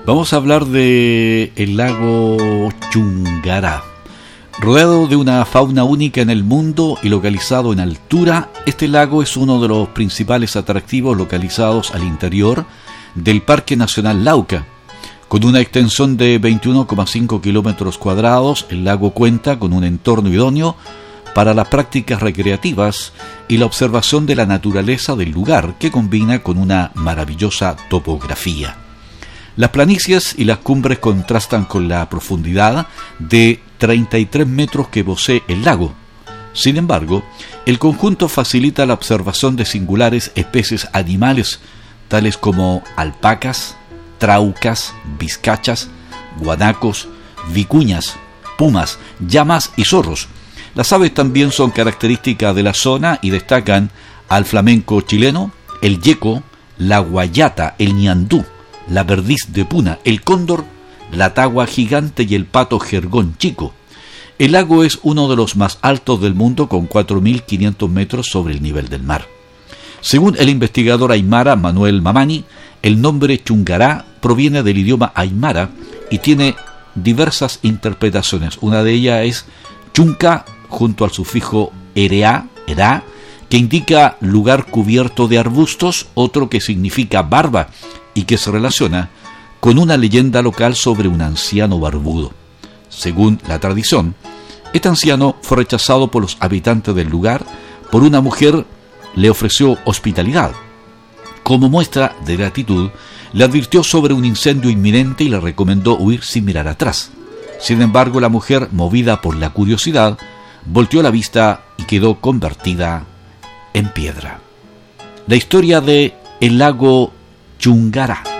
Vamos a hablar de el lago Chungará. Rodeado de una fauna única en el mundo y localizado en altura, este lago es uno de los principales atractivos localizados al interior del Parque Nacional Lauca. Con una extensión de 21,5 kilómetros cuadrados, el lago cuenta con un entorno idóneo para las prácticas recreativas y la observación de la naturaleza del lugar, que combina con una maravillosa topografía. Las planicies y las cumbres contrastan con la profundidad de 33 metros que posee el lago. Sin embargo, el conjunto facilita la observación de singulares especies animales, tales como alpacas, traucas, vizcachas, guanacos, vicuñas, pumas, llamas y zorros. Las aves también son características de la zona y destacan al flamenco chileno, el yeco, la guayata, el ñandú, la perdiz de Puna, el cóndor, la tagua gigante y el pato jergón chico. El lago es uno de los más altos del mundo, con 4.500 metros sobre el nivel del mar. Según el investigador aymara Manuel Mamani, el nombre Chungará proviene del idioma aymara y tiene diversas interpretaciones. Una de ellas es chunca, junto al sufijo erea, que indica lugar cubierto de arbustos, otro que significa barba y que se relaciona con una leyenda local sobre un anciano barbudo. Según la tradición, este anciano fue rechazado por los habitantes del lugar por una mujer le ofreció hospitalidad. Como muestra de gratitud, le advirtió sobre un incendio inminente y le recomendó huir sin mirar atrás. Sin embargo, la mujer, movida por la curiosidad, volteó la vista y quedó convertida en piedra. La historia de el lago Chungará.